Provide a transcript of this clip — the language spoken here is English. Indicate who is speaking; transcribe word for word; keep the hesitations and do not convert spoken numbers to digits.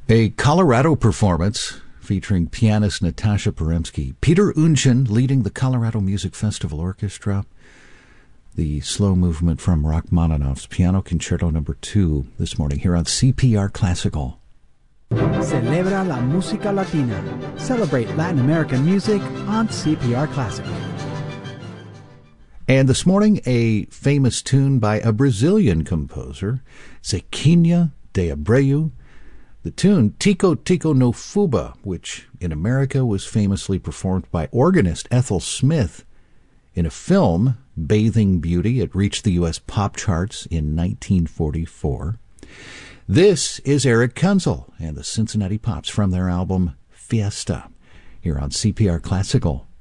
Speaker 1: A Colorado performance featuring pianist Natasha Peremsky. Peter Unchen leading the Colorado Music Festival Orchestra. The slow movement from Rachmaninoff's Piano Concerto Number two this morning here on C P R Classical.
Speaker 2: Celebra la música latina. Celebrate Latin American music on C P R Classical.
Speaker 1: And this morning, a famous tune by a Brazilian composer, Zequinha de Abreu. The tune, Tico Tico no Fuba, which in America was famously performed by organist Ethel Smith in a film, Bathing Beauty. It reached the U S pop charts in nineteen forty-four. This is Eric Kunzel and the Cincinnati Pops from their album Fiesta, here on C P R Classical.